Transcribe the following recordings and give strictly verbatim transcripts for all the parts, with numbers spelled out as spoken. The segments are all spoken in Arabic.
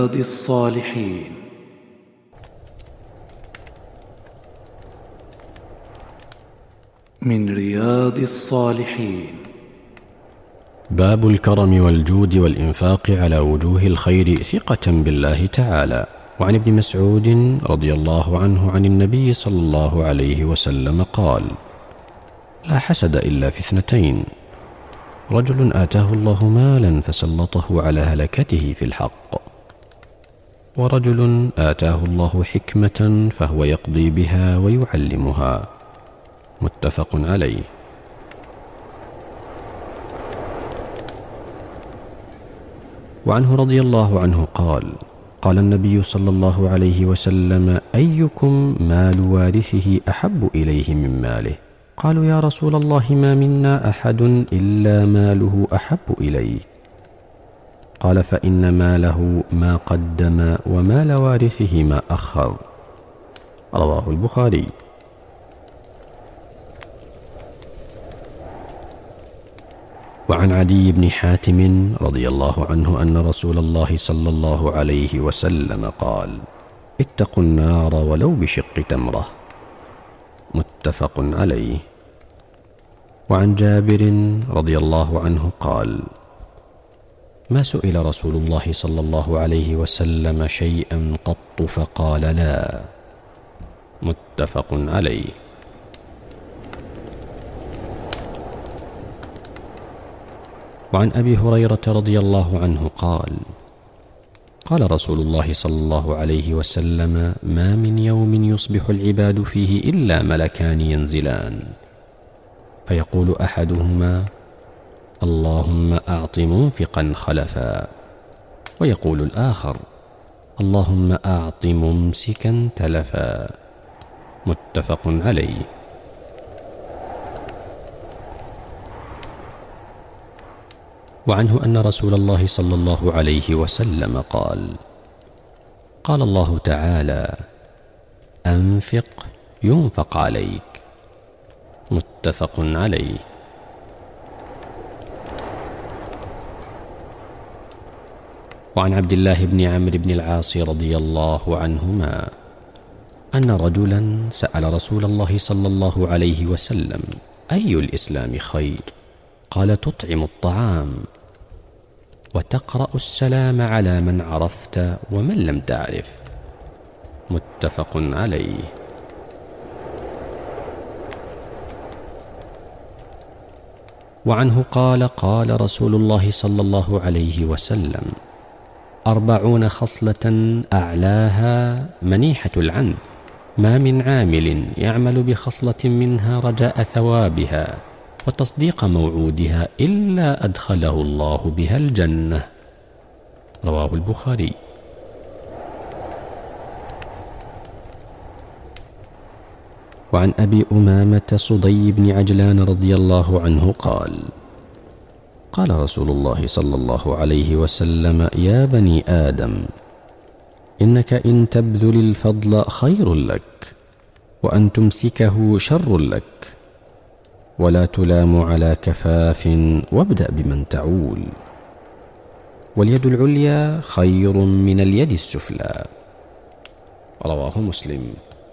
رياض الصالحين. من رياض الصالحين. باب الكرم والجود والإنفاق على وجوه الخير ثقة بالله تعالى. وعن ابن مسعود رضي الله عنه عن النبي صلى الله عليه وسلم قال: لا حسد إلا في اثنتين: رجل آتاه الله مالا فسلطه على هلكته في الحق، ورجل آتاه الله حكمة فهو يقضي بها ويعلمها. متفق عليه. وعنه رضي الله عنه قال: قال النبي صلى الله عليه وسلم: أيكم مال وارثه أحب إليه من ماله؟ قالوا: يا رسول الله، ما منا أحد إلا ماله أحب إليه. قال: فإن ماله ما قدم ومال وارثه ما أخر. رواه البخاري. وعن عدي بن حاتم رضي الله عنه أن رسول الله صلى الله عليه وسلم قال: اتقوا النار ولو بشق تمرة. متفق عليه. وعن جابر رضي الله عنه قال: ما سئل رسول الله صلى الله عليه وسلم شيئا قط فقال لا. متفق عليه. وعن أبي هريرة رضي الله عنه قال: قال رسول الله صلى الله عليه وسلم: ما من يوم يصبح العباد فيه إلا ملكان ينزلان، فيقول أحدهما: اللهم أعط منفقا خلفا، ويقول الآخر: اللهم أعط ممسكا تلفا. متفق عليه. وعنه أن رسول الله صلى الله عليه وسلم قال: قال الله تعالى: أنفق ينفق عليك. متفق عليه. وعن عبد الله بن عمرو بن العاص رضي الله عنهما أن رجلا سأل رسول الله صلى الله عليه وسلم: أي الإسلام خير؟ قال: تطعم الطعام، وتقرأ السلام على من عرفت ومن لم تعرف. متفق عليه. وعنه قال: قال رسول الله صلى الله عليه وسلم: أربعون خصلة أعلاها منيحة العنز، ما من عامل يعمل بخصلة منها رجاء ثوابها وتصديق موعودها إلا أدخله الله بها الجنة. رواه البخاري. وعن أبي أمامة صدي بن عجلان رضي الله عنه قال: قال رسول الله صلى الله عليه وسلم: يا بني آدم، إنك إن تبذل الفضل خير لك، وأن تمسكه شر لك، ولا تلام على كفاف، وابدأ بمن تعول، واليد العليا خير من اليد السفلى. رواه مسلم.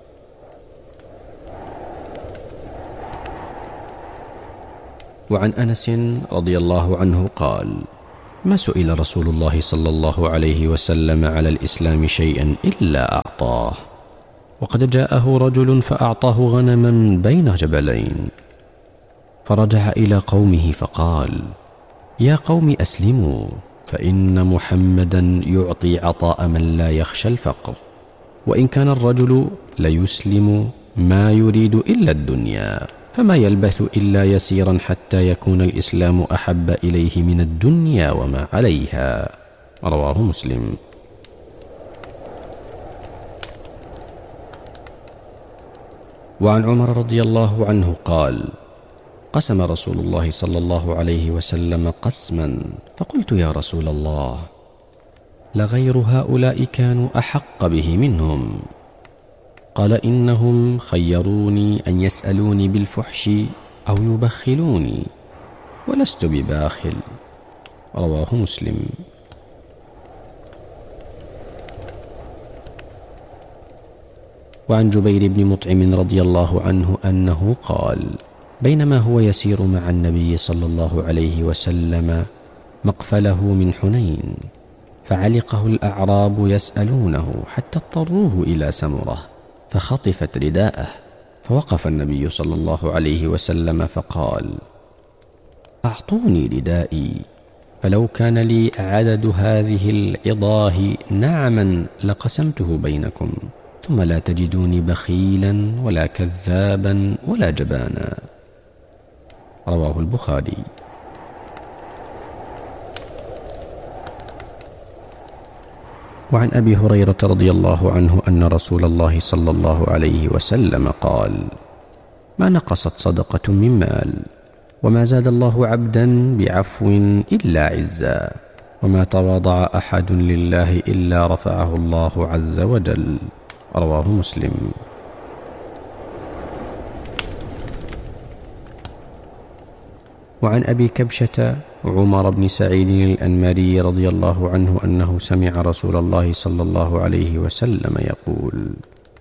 وعن أنس رضي الله عنه قال: ما سئل رسول الله صلى الله عليه وسلم على الإسلام شيئا إلا أعطاه، وقد جاءه رجل فأعطاه غنما بين جبلين، فرجع إلى قومه فقال: يا قوم أسلموا، فإن محمدا يعطي عطاء من لا يخشى الفقر، وإن كان الرجل ليسلم ما يريد إلا الدنيا، فما يلبث إلا يسيرا حتى يكون الإسلام أحب إليه من الدنيا وما عليها. رواه مسلم. وعن عمر رضي الله عنه قال: قسم رسول الله صلى الله عليه وسلم قسما، فقلت: يا رسول الله، لغير هؤلاء كانوا أحق به منهم. قال: إنهم خيروني أن يسألوني بالفحش أو يبخلوني، ولست بباخل. رواه مسلم. وعن جبير بن مطعم رضي الله عنه أنه قال: بينما هو يسير مع النبي صلى الله عليه وسلم مقفله من حنين، فعلقه الأعراب يسألونه حتى اضطروه إلى سمرة فخطفت رداءه، فوقف النبي صلى الله عليه وسلم فقال: أعطوني ردائي، فلو كان لي عدد هذه العضاه نعما لقسمته بينكم، ثم لا تجدوني بخيلا ولا كذابا ولا جبانا. رواه البخاري. وعن أبي هريرة رضي الله عنه أن رسول الله صلى الله عليه وسلم قال: ما نقصت صدقة من مال، وما زاد الله عبدا بعفو إلا عزا، وما تواضع أحد لله إلا رفعه الله عز وجل. رواه مسلم. وعن أبي كبشة عمر بن سعيد الأنماري رضي الله عنه أنه سمع رسول الله صلى الله عليه وسلم يقول: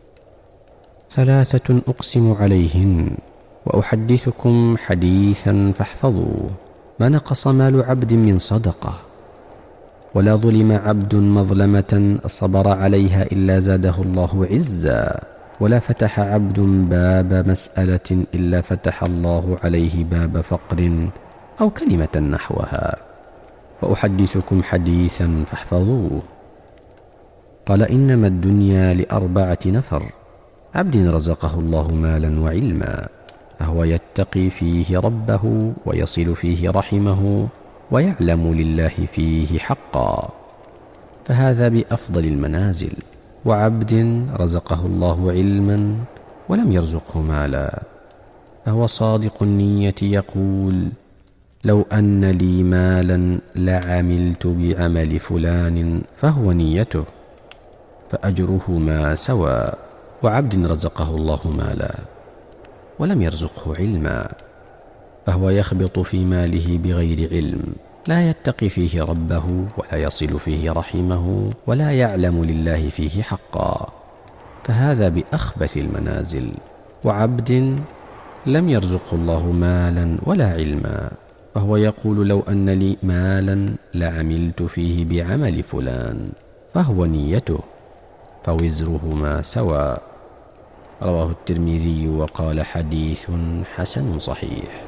ثلاثة أقسم عليهن وأحدثكم حديثا فاحفظوه: ما نقص مال عبد من صدقة، ولا ظلم عبد مظلمة صبر عليها إلا زاده الله عزا، ولا فتح عبد باب مسألة إلا فتح الله عليه باب فقر أو كلمة نحوها. وأحدثكم حديثا فاحفظوه. قال: إنما الدنيا لأربعة نفر: عبد رزقه الله مالا وعلما، فهو يتقي فيه ربه ويصل فيه رحمه ويعلم لله فيه حقا، فهذا بأفضل المنازل. وعبد رزقه الله علما ولم يرزقه مالا، فهو صادق النية يقول: لو أن لي مالا لعملت بعمل فلان، فهو نيته، فأجرهما سواء. وعبد رزقه الله مالا ولم يرزقه علما، فهو يخبط في ماله بغير علم، لا يتقي فيه ربه ولا يصل فيه رحمه ولا يعلم لله فيه حقا، فهذا بأخبث المنازل. وعبد لم يرزقه الله مالا ولا علما، فهو يقول: لو أن لي مالا لعملت فيه بعمل فلان، فهو نيته، فوزرهما سواء. رواه الترمذي وقال: حديث حسن صحيح.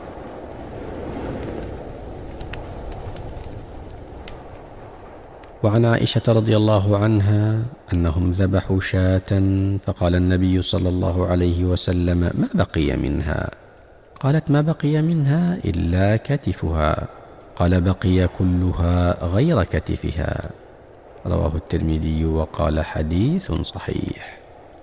وعن عائشة رضي الله عنها أنهم ذبحوا شاة، فقال النبي صلى الله عليه وسلم: ما بقي منها؟ قالت: ما بقي منها إلا كتفها. قال: بقي كلها غير كتفها. رواه الترمذي وقال: حديث صحيح.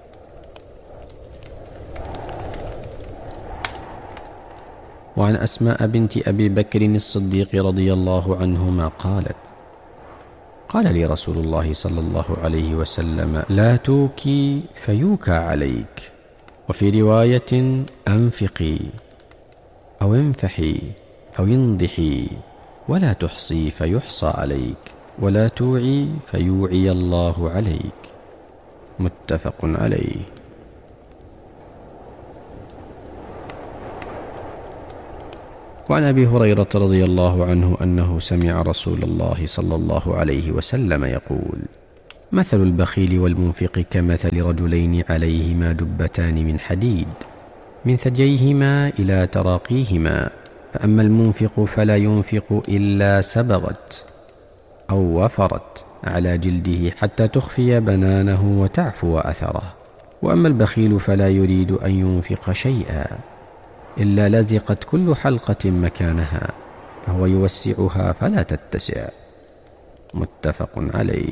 وعن أسماء بنت أبي بكر الصديق رضي الله عنهما قالت: قال لي رسول الله صلى الله عليه وسلم: لا توكي فيوكى عليك، وفي رواية: أنفقي أو انفحي أو ينضحي، ولا تحصي فيحصى عليك، ولا توعي فيوعي الله عليك. متفق عليه. وعن أبي هريرة رضي الله عنه أنه سمع رسول الله صلى الله عليه وسلم يقول: مثل البخيل والمنفق كمثل رجلين عليهما جبتان من حديد من ثدييهما إلى تراقيهما، فأما المنفق فلا ينفق إلا سبغت أو وفرت على جلده حتى تخفي بنانه وتعفو أثره، وأما البخيل فلا يريد أن ينفق شيئا إلا لزقت كل حلقة مكانها، فهو يوسعها فلا تتسع. متفق عليه.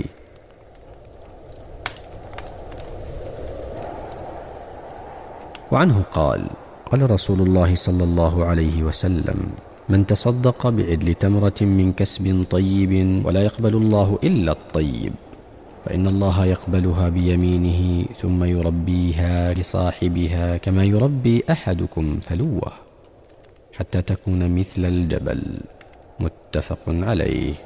وعنه قال: قال رسول الله صلى الله عليه وسلم: من تصدق بعدل تمرة من كسب طيب ولا يقبل الله إلا الطيب، فإن الله يقبلها بيمينه ثم يربيها لصاحبها كما يربي أحدكم فلوه حتى تكون مثل الجبل. متفق عليه.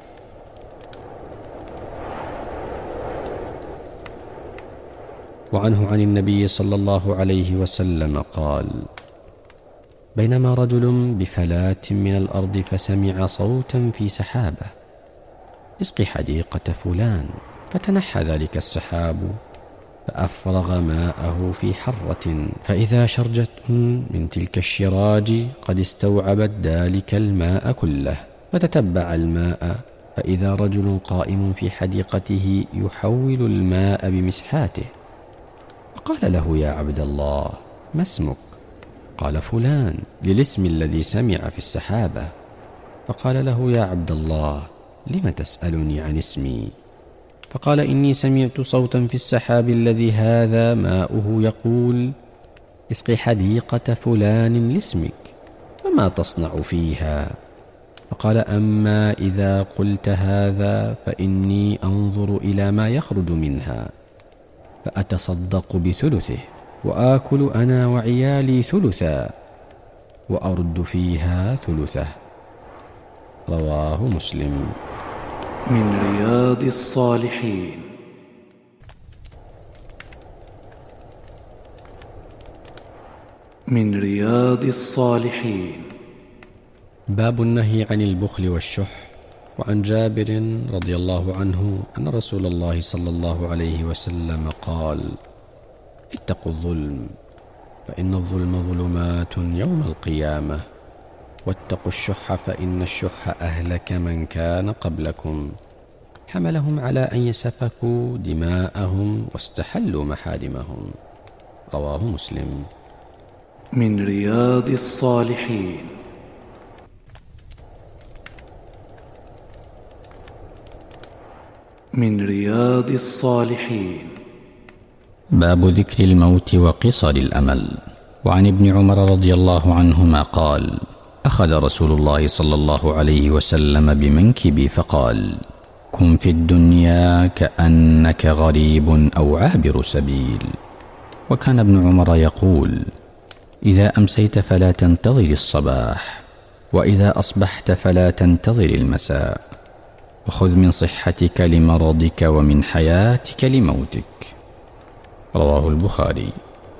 وعنه عن النبي صلى الله عليه وسلم قال: بينما رجل بفلاة من الأرض فسمع صوتا في سحابة: اسق حديقة فلان، فتنحى ذلك السحاب فأفرغ ماءه في حرة، فإذا شرجة من تلك الشراج قد استوعبت ذلك الماء كله، فتتبع الماء فإذا رجل قائم في حديقته يحول الماء بمسحاته، فقال له: يا عبد الله، ما اسمك؟ قال: فلان، للاسم الذي سمع في السحابة. فقال له: يا عبد الله، لم تسألني عن اسمي؟ فقال: إني سمعت صوتا في السحاب الذي هذا ماؤه يقول: اسق حديقة فلان لاسمك، فما تصنع فيها؟ فقال: أما إذا قلت هذا فإني أنظر إلى ما يخرج منها فأتصدق بثلثه، وآكل أنا وعيالي ثلثا، وأرد فيها ثلثه. رواه مسلم. من رياض الصالحين. من رياض الصالحين. باب النهي عن البخل والشح. وعن جابر رضي الله عنه أن رسول الله صلى الله عليه وسلم قال: اتقوا الظلم، فإن الظلم ظلمات يوم القيامة، واتقوا الشح فإن الشح أهلك من كان قبلكم، حملهم على أن يسفكوا دماءهم واستحلوا محارمهم. رواه مسلم. من رياض الصالحين. من رياض الصالحين. باب ذكر الموت وقصر الأمل. وعن ابن عمر رضي الله عنهما قال: أخذ رسول الله صلى الله عليه وسلم بمنكبي فقال: كن في الدنيا كأنك غريب أو عابر سبيل. وكان ابن عمر يقول: إذا أمسيت فلا تنتظر الصباح، وإذا أصبحت فلا تنتظر المساء، وخذ من صحتك لمرضك ومن حياتك لموتك. رواه البخاري.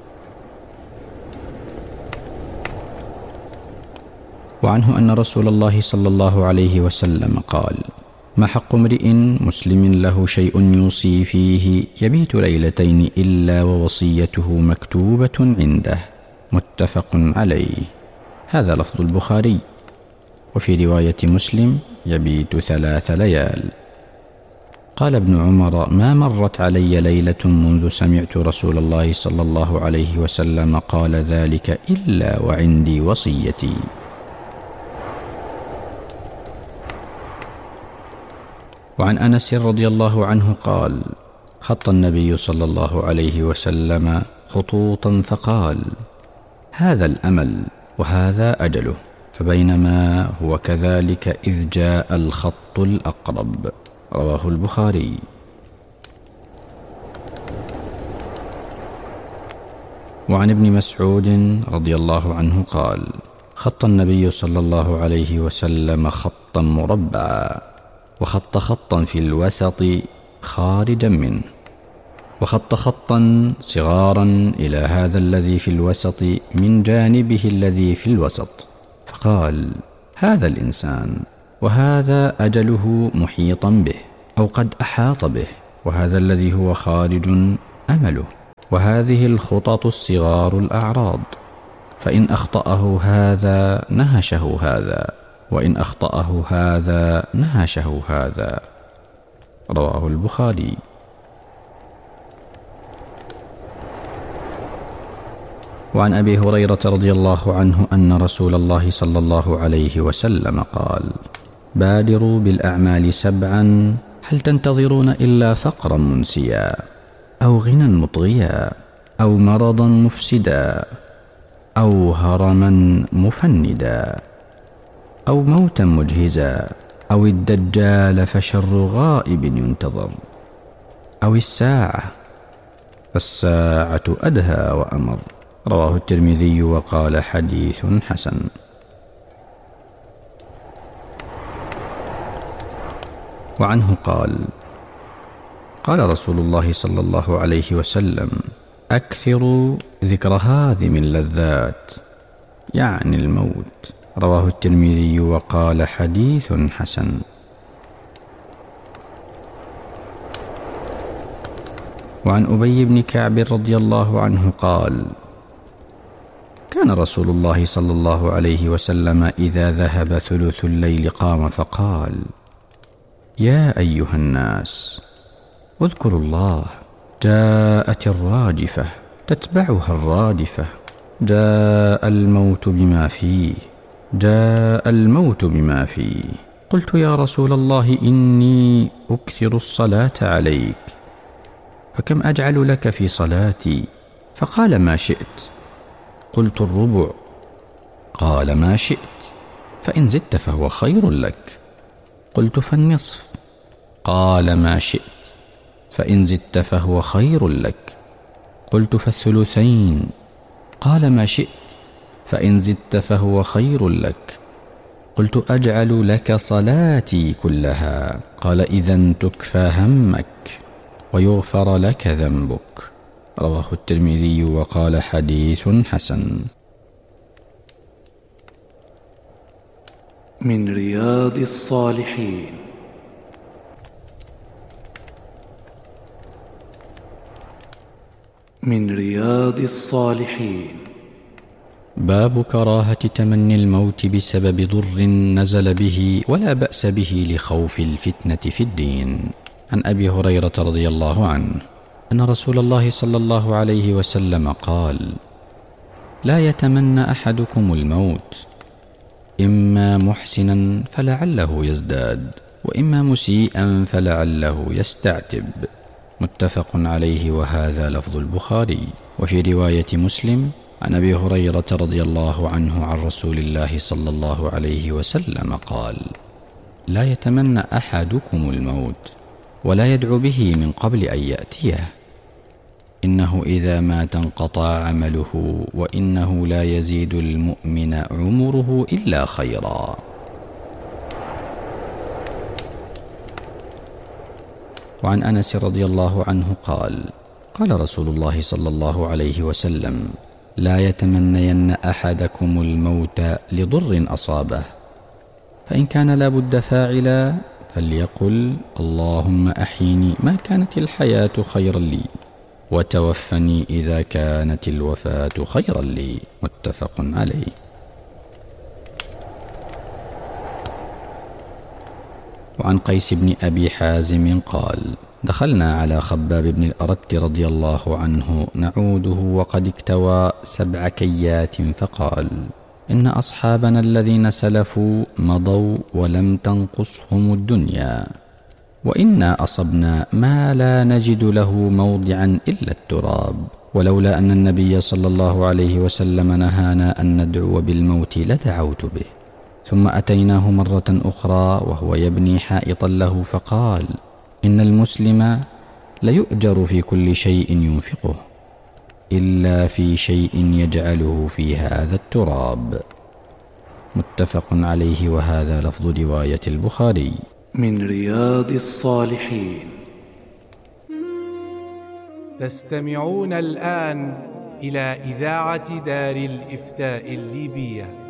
وعنه أن رسول الله صلى الله عليه وسلم قال: ما حق امرئ مسلم له شيء يوصي فيه يبيت ليلتين إلا ووصيته مكتوبة عنده. متفق عليه. هذا لفظ البخاري. وفي رواية مسلم: يبيت ثلاث ليال. قال ابن عمر: ما مرت علي ليلة منذ سمعت رسول الله صلى الله عليه وسلم قال ذلك إلا وعندي وصيتي. وعن أنس رضي الله عنه قال: خط النبي صلى الله عليه وسلم خطوطا فقال: هذا الأمل وهذا أجله، فبينما هو كذلك إذ جاء الخط الأقرب. رواه البخاري. وعن ابن مسعود رضي الله عنه قال: خط النبي صلى الله عليه وسلم خطا مربعا، وخط خطا في الوسط خارجا منه، وخط خطا صغارا إلى هذا الذي في الوسط من جانبه الذي في الوسط، فقال: هذا الإنسان، وهذا أجله محيطا به أو قد أحاط به، وهذا الذي هو خارج أمله، وهذه الخطط الصغار الأعراض، فإن أخطأه هذا نهشه هذا، وإن أخطأه هذا نهشه هذا. رواه البخاري. وعن أبي هريرة رضي الله عنه أن رسول الله صلى الله عليه وسلم قال: بادروا بالأعمال سبعا، هل تنتظرون إلا فقرا منسيا، أو غنى مطغيا، أو مرضا مفسدا، أو هرما مفندا، أو موتا مجهزا، أو الدجال فشر غائب ينتظر، أو الساعة فالساعة أدهى وأمر. رواه الترمذي وقال: حديث حسن. وعنه قال: قال رسول الله صلى الله عليه وسلم: أكثروا ذكر هذه من اللذات، يعني الموت. رواه الترمذي وقال: حديث حسن. وعن أبي بن كعب رضي الله عنه قال: كان رسول الله صلى الله عليه وسلم إذا ذهب ثلث الليل قام فقال: يا أيها الناس اذكروا الله، جاءت الراجفة تتبعها الرادفة، جاء الموت بما فيه، جاء الموت بما فيه. قلت: يا رسول الله إني أكثر الصلاة عليك، فكم أجعل لك في صلاتي؟ فقال: ما شئت. قلت: الربع. قال: ما شئت، فإن زدت فهو خير لك. قلت: فالنصف. قال: ما شئت، فإن زدت فهو خير لك. قلت: فالثلثين. قال: ما شئت، فإن زدت فهو خير لك. قلت: أجعل لك صلاتي كلها. قال: إذن تكفى همك ويغفر لك ذنبك. رواه الترمذي وقال: حديث حسن. من رياض الصالحين. من رياض الصالحين. باب كراهة تمني الموت بسبب ضر نزل به ولا بأس به لخوف الفتنة في الدين. عن أبي هريرة رضي الله عنه أن رسول الله صلى الله عليه وسلم قال: لا يتمنى أحدكم الموت، إما محسنا فلعله يزداد، وإما مسيئا فلعله يستعتب. متفق عليه، وهذا لفظ البخاري. وفي رواية مسلم عن أبي هريرة رضي الله عنه عن رسول الله صلى الله عليه وسلم قال: لا يتمنى أحدكم الموت ولا يدعو به من قبل أن يأتيه، إنه إذا مات انقطع عمله، وإنه لا يزيد المؤمن عمره إلا خيرا. وعن أنس رضي الله عنه قال: قال رسول الله صلى الله عليه وسلم: لا يتمنين أحدكم الموت لضر أصابه، فإن كان لا بد فاعلا فليقل: اللهم أحيني ما كانت الحياة خيرا لي، وتوفني إذا كانت الوفاة خيرا لي. متفق عليه. وعن قيس بن أبي حازم قال: دخلنا على خباب بن الأرت رضي الله عنه نعوده وقد اكتوى سبع كيات، فقال: إن أصحابنا الذين سلفوا مضوا ولم تنقصهم الدنيا، وإنا أصبنا ما لا نجد له موضعا إلا التراب، ولولا أن النبي صلى الله عليه وسلم نهانا أن ندعو بالموت لدعوت به. ثم أتيناه مرة أخرى وهو يبني حائطا له، فقال: إن المسلم ليؤجر في كل شيء ينفقه إلا في شيء يجعله في هذا التراب. متفق عليه، وهذا لفظ رواية البخاري. من رياض الصالحين. تستمعون الآن إلى إذاعة دار الإفتاء الليبية.